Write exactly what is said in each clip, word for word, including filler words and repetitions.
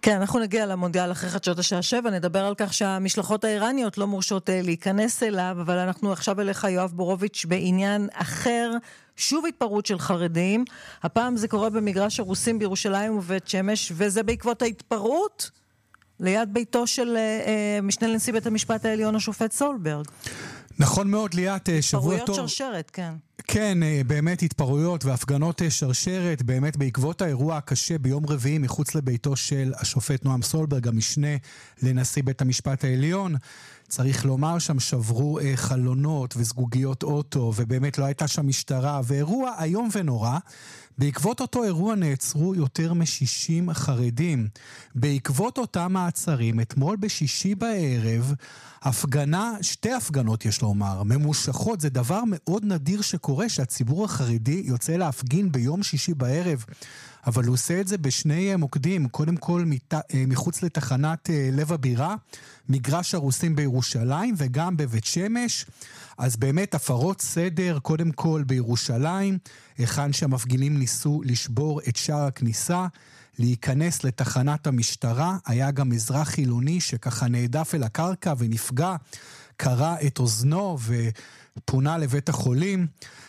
כן, אנחנו נגיע למונדיאל אחרי חדשות השעה שבע, נדבר על כך שהמשלחות האיראניות לא מורשות להיכנס אליו, אבל אנחנו עכשיו אליך יואב בורוביץ' בעניין אחר, שוב התפרעות של חרדים, הפעם זה קורה במגרש הרוסים בירושלים ובית שמש, וזה בעקבות ההתפרעות ליד ביתו של אה, משנה לנשיא בית המשפט העליון השופט סולברג. נכון מאוד, ליאת, שבוע טוב. התפרעויות שרשרת, כן. כן, באמת התפרעויות והפגנות שרשרת, באמת בעקבות האירוע הקשה ביום רביעי מחוץ לביתו של השופט נועם סולברג, המשנה לנשיא בית המשפט העליון. צריך לומר שם שברו חלונות וסגוגיות אוטו, ובאמת לא הייתה שם משטרה, ואירוע היום ונורא. בעקבות אותו אירוע נעצרו יותר מ-שישים חרדים. בעקבות אותם מעצרים, אתמול בשישי בערב, הפגנה, שתי הפגנות יש לומר, ממושכות, זה דבר מאוד נדיר שקורה, שהציבור החרדי יוצא להפגין ביום שישי בערב, אבל הוא עושה את זה בשני מוקדים, קודם כל מת... מחוץ לתחנת לב הבירה, מגרש הרוסים בירושלים וגם בבית שמש. אז באמת הפרות סדר קודם כל בירושלים, היכן שהמפגינים ניסו לשבור את שער הכניסה, להיכנס לתחנת המשטרה. היה גם אזרח חילוני שככה נעדף אל הקרקע ונפגע, קרע את אוזנו ופונה לבית החולים.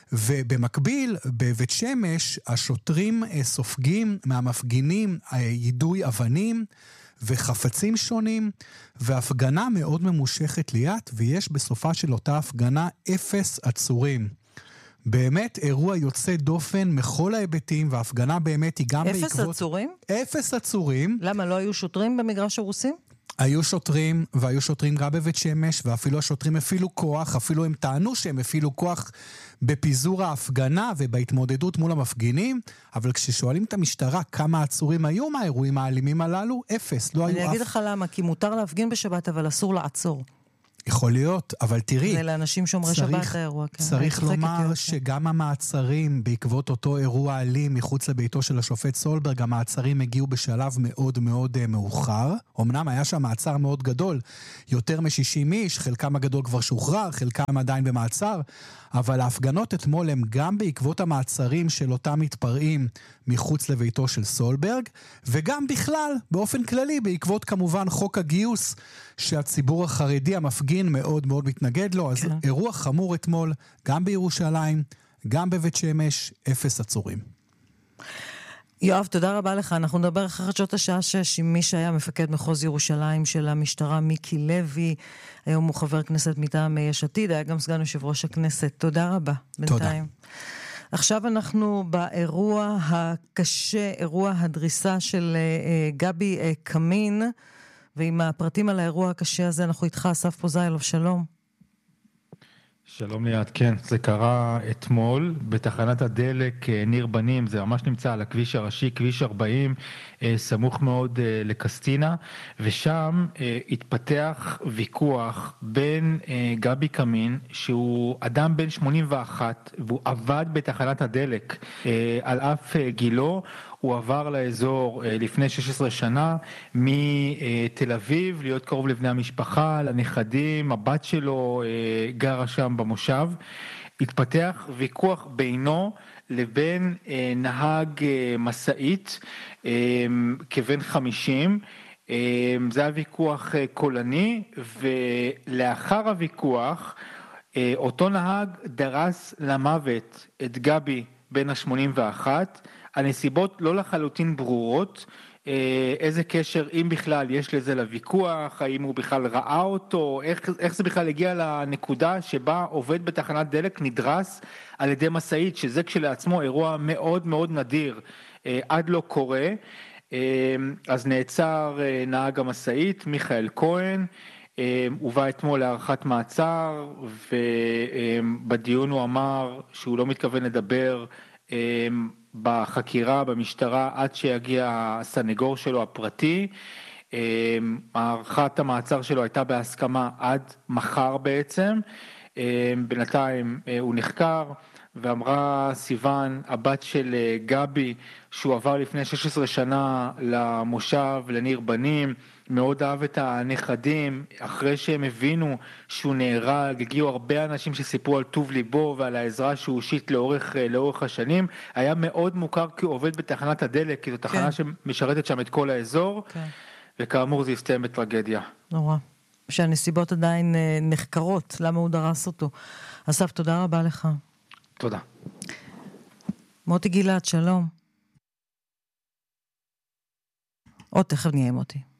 ובמקביל בבית שמש השוטרים סופגים מהמפגינים יידוי אבנים וחפצים שונים, והפגנה מאוד ממושכת ליאת, ויש בסופה של אותה הפגנה אפס עצורים. באמת אירוע יוצא דופן מכל ההיבטים, וההפגנה באמת היא גם אפס בעקבות... אפס עצורים? אפס עצורים. למה, לא היו שוטרים במגרש הרוסים? היו שוטרים, והיו שוטרים גם בבית שמש, ואפילו השוטרים הפעילו כוח, אפילו הם טענו שהם הפעילו כוח בפיזור ההפגנה ובהתמודדות מול המפגינים, אבל כששואלים את המשטרה כמה עצורים היו מהאירועים האלימים הללו, אפס, לא היו אף... אני אגיד לך למה, כי מותר להפגין בשבת, אבל אסור לעצור. יכול להיות, אבל תראי, זה לאנשים שומרי שבת האירוע, כן. צריך לומר שגם המעצרים בעקבות אותו אירוע אלים מחוץ לביתו של השופט סולברג, המעצרים הגיעו בשלב מאוד מאוד מאוחר. אמנם היה שם מעצר מאוד גדול, יותר מ-שישים איש, חלקם הגדול כבר שוחרר, חלקם עדיין במעצר, אבל ההפגנות אתמול הם גם בעקבות המעצרים של אותם מתפרעים מחוץ לביתו של סולברג, וגם בכלל, באופן כללי, בעקבות כמובן חוק הגיוס שהציבור החרדי המפגין מאוד מאוד מתנגד לו. אז כן. אירוע חמור אתמול, גם בירושלים, גם בבית שמש, אפס עצורים. יואב, תודה רבה לך. אנחנו נדבר אחרי חדשות השעה שש עם מי שהיה מפקד מחוז ירושלים של המשטרה, מיקי לוי. היום הוא חבר כנסת מטעם יש עתיד, היה גם סגן יושב ראש הכנסת. תודה רבה. בינתיים. תודה. עכשיו אנחנו באירוע הקשה, אירוע הדריסה של גבי קמין, ועם הפרטים על האירוע הקשה הזה אנחנו איתך, אסף פוזיילוב, שלום. שלום ליד, כן, זה קרה אתמול בתחנת הדלק ניר בנים, זה ממש נמצא על הכביש הראשי, כביש ארבעים, סמוך מאוד לקסטינה, ושם התפתח ויכוח בין גבי קמין, שהוא אדם בן שמונים ואחת, והוא עבד בתחנת הדלק על אף גילו, הוא עבר לאזור לפני שש עשרה שנה מתל אביב, להיות קרוב לבני המשפחה, לנכדים, הבת שלו גרה שם במושב. התפתח ויכוח בינו לבין נהג מסעית כבן חמישים. זה היה ויכוח קולני, ולאחר הוויכוח אותו נהג דרס למוות את גבי בן ה-שמונים ואחת. הנסיבות לא לחלוטין ברורות, איזה קשר, אם בכלל, יש לזה לוויכוח, האם הוא בכלל ראה אותו, איך, איך זה בכלל הגיע לנקודה שבה עובד בתחנת דלק נדרס על ידי מסעית, שזה כשלעצמו אירוע מאוד מאוד נדיר, עד לא קורה. אז נעצר נהג המסעית, מיכאל כהן, הובא אתמול להארכת מעצר, ובדיון הוא אמר שהוא לא מתכוון לדבר בחקירה, במשטרה, עד שיגיע הסנגור שלו הפרטי. הארכת המעצר שלו הייתה בהסכמה עד מחר בעצם. בינתיים הוא נחקר, ואמרה סיוון, הבת של גבי, שהוא עבר לפני שש עשרה שנה למושב, לניר בנים, מאוד אהב את הנכדים, אחרי שהם הבינו שהוא נהרג, הגיעו הרבה אנשים שסיפרו על טוב ליבו ועל העזרה שהוא הושיט לאורך, לאורך השנים, היה מאוד מוכר כעובד בתחנת הדלק, כי זו תחנה כן. שמשרתת שם את כל האזור, כן. וכאמור זה הסתיים בטרגדיה. נורא. שהנסיבות עדיין נחקרות, למה הוא דרס אותו. אסף, תודה רבה לך. תודה. מוטי גילת, שלום. עוד תכף נהיה מוטי.